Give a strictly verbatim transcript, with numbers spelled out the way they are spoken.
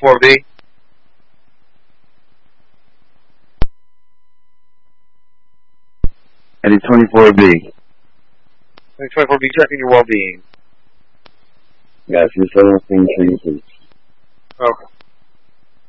twenty-four B. Eddie twenty-four B. twenty-four B, checking your well-being. Got you, seven, please. Okay.